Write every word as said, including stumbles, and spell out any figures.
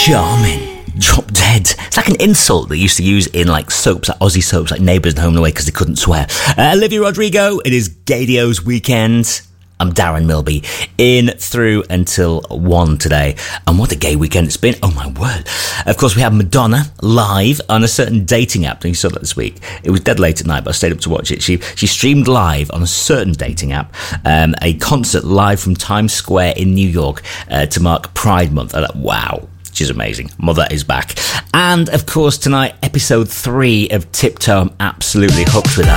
Charming. Drop dead. It's like an insult they used to use in like soaps, like Aussie soaps, like Neighbours and Home and Away, because they couldn't swear. Uh, Olivia Rodrigo, it is Gaydio's weekend. I'm Darren Milby, in through until one today. And what a gay weekend it's been. Oh my word. Of course, we have Madonna live on a certain dating app. And you saw that this week. It was dead late at night, but I stayed up to watch it. She she streamed live on a certain dating app, um, a concert live from Times Square in New York uh, to mark Pride Month. I thought, wow. She's amazing. Mother is back. And, of course, tonight, episode three of Tiptoe. I'm absolutely hooked with her.